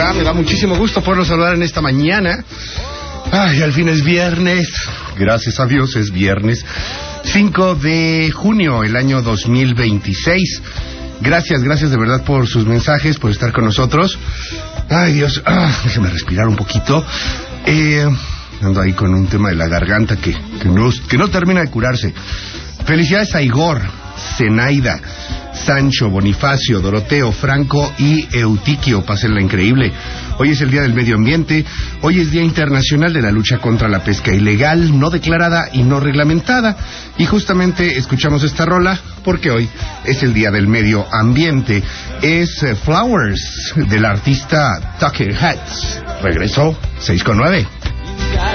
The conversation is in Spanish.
está? Me da muchísimo gusto poderlos saludar en esta mañana. Ay, al fin es viernes. Gracias a Dios es viernes. 5 de junio, el año 2026. Gracias de verdad por sus mensajes, por estar con nosotros. Ay, Dios, déjame respirar un poquito. Ando ahí con un tema de la garganta que no termina de curarse. Felicidades a Igor, Zenaida, Sancho, Bonifacio, Doroteo, Franco y Eutiquio. Pásenla increíble. Hoy es el Día del Medio Ambiente. Hoy es Día Internacional de la Lucha contra la Pesca Ilegal, no declarada y no reglamentada. Y justamente escuchamos esta rola porque hoy es el Día del Medio Ambiente. Es Flowers, del artista Tucker Hats. Regresó 6:09.